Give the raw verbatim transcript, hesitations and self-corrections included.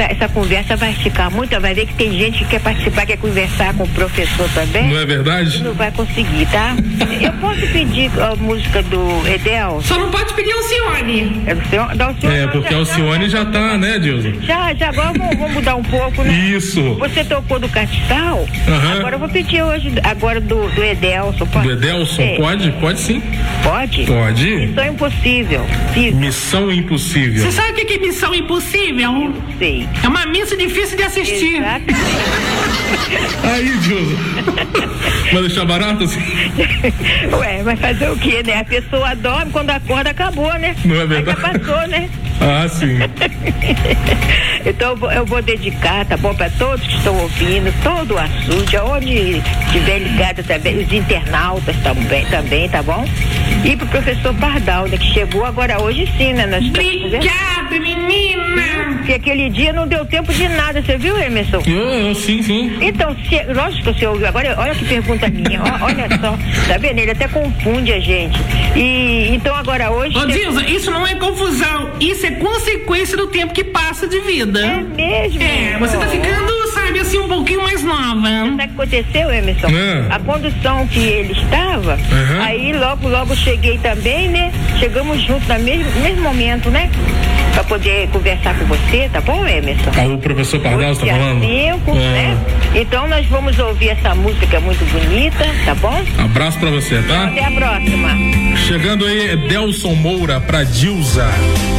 essa, essa conversa vai esticar muito, vai ver que tem gente que quer participar, quer conversar com o professor também. Não é verdade? Não vai conseguir, tá? Eu posso pedir a música do Edel? Só não pode pedir Alcione. É, do senhor, da Alcione, É, porque a Alcione já tá, né, Dilson? Já, já, agora vamos, vamos mudar um pouco, né? Isso. Você tocou do Castiçal, Uhum. agora eu vou pedir hoje, agora do, do Edelson. Pode? Do Edelson, É. pode? Pode sim. Pode? Pode. Missão Impossível. Sim, Missão Impossível. Você sabe o que é Missão Impossível? sei. É uma missa difícil de assistir. Exatamente. Aí, Dilson. Vai deixar barato assim? Ué, vai fazer o quê, né? A pessoa dorme, quando acorda acabou, né? Não é verdade? Aí já passou, né? Ah, sim. Então eu vou, eu vou dedicar, tá bom? Para todos que estão ouvindo, todo o açude, onde estiver ligado também, os internautas também, também, tá bom? E pro professor Pardal, né? Que chegou agora hoje sim, né? Nós Obrigada, menina! Porque aquele dia não deu tempo de nada, você viu, Emerson? Eu, eu sim, sim. Então, se, lógico que você ouviu. Agora, olha que pergunta minha. Ó, olha só. Tá vendo? Ele até confunde a gente. E então agora hoje. Ô, Dilson, isso não é confusão. Isso é consequência do tempo que passa de vida. É mesmo? É, você tá ficando, sabe, assim, um pouquinho mais nova. Sabe o que aconteceu, Emerson? É. A condução que ele estava, Uhum. aí logo, logo cheguei também, né? Chegamos juntos no mesmo, mesmo momento, né? Pra poder conversar com você, tá bom, Emerson? Ah, o professor Pardal está Dia falando? cinco, Ah. né? Então nós vamos ouvir essa música que é muito bonita, tá bom? Abraço pra você, tá? Até a próxima. Chegando aí, Edelson Moura pra Dilza.